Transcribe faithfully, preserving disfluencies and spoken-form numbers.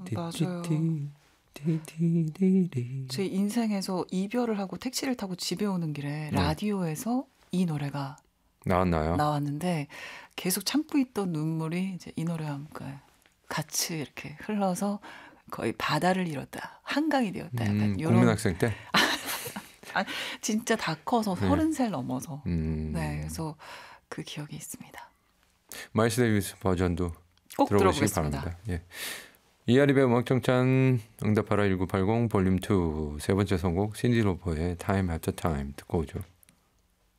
맞아요. 띠띠띠띠띠. 제 인생에서 이별을 하고 택시를 타고 집에 오는 길에 네. 라디오에서 이 노래가 나왔나요? 나왔는데 계속 참고 있던 눈물이 이제 이 노래와 함께 같이 이렇게 흘러서 거의 바다를 잃었다. 한강이 되었다. 약간 음, 이런 국민학생 때? 아, 진짜 다 커서 네. 서른 살 넘어서 음, 네, 그래서 그 기억이 있습니다. 마일스 데이비스 버전도 꼭 들어보시기 들어보겠습니다. 바랍니다. 예. 이하리의 음악정찬 응답하라 일구팔공 볼륨 투 세 번째 선곡 신디 로퍼의 Time After Time 듣고 오죠.